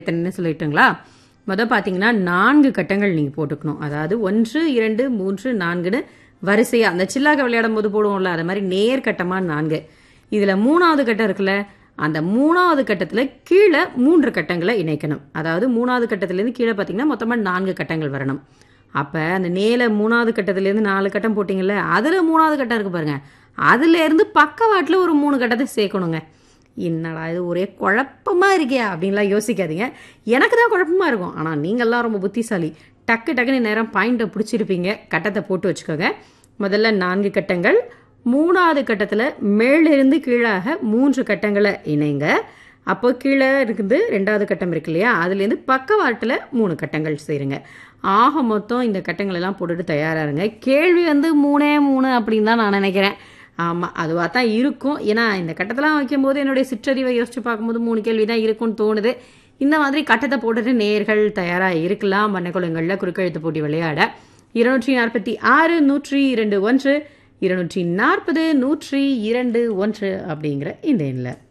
எத்தனைன்னு சொல்லிட்டுங்களா? பார்த்தீங்கன்னா 4 கட்டங்கள் நீங்கள் போட்டுக்கணும். அதாவது 1, 2, 3, 4ன்னு வரிசையாக அந்த சில்லாக விளையாடும் போது போடுவோம்ல, அது மாதிரி நேர்கட்டமாக 4. இதில் 3வது கட்டம் இருக்குல்ல, அந்த 3வது கட்டத்தில் கீழே 3 கட்டங்களை இணைக்கணும். அதாவது 3வது கட்டத்திலேருந்து கீழே பார்த்தீங்கன்னா மொத்தமாக 4 கட்டங்கள் வரணும். அப்போ அந்த 3வது கட்டத்திலேருந்து 4 கட்டம் போட்டிங்கல்ல, அதில் 3வது கட்டம் இருக்குது பாருங்கள், அதுலேருந்து பக்கவாட்டில் ஒரு 3 கட்டத்தை சேர்க்கணுங்க. என்னடா இது ஒரே குழப்பமாக இருக்கே அப்படின்லாம் யோசிக்காதீங்க. எனக்கு தான் குழப்பமாக இருக்கும். ஆனால் நீங்கள்லாம் ரொம்ப புத்திசாலி. டக்குன்னு நேரம் பாயிண்ட்டை பிடிச்சிருப்பீங்க. கட்டத்தை போட்டு வச்சுக்கோங்க. முதல்ல 4 கட்டங்கள், 3வது கட்டத்தில் மேலிருந்து கீழாக 3 கட்டங்களை இணைங்க. அப்போ கீழே இருக்குது 2வது கட்டம் இருக்கு இல்லையா, அதுலேருந்து பக்கவாட்டில் 3 கட்டங்கள் செய்யுங்க. ஆக மொத்தம் இந்த கட்டங்கள் எல்லாம் போட்டுட்டு தயாராக இருங்க. கேள்வி 3 அப்படின்னு தான் நான் நினைக்கிறேன். ஆமாம், அதுவாக தான் இருக்கும். ஏன்னா இந்த கட்டத்தெல்லாம் வைக்கும்போது என்னுடைய சிற்றறிவை யோசித்து பார்க்கும்போது 3 கேள்வி தான் இருக்கும்னு தோணுது. இந்த மாதிரி கட்டத்தை போட்டுட்டு நேயர்கள் தயாராக இருக்கலாம். வண்ணக்குளங்களில் குறுக்கெழுத்து போட்டி விளையாட 246 102 1 240 102 1 அப்படிங்கிற இந்த எண்ணில்.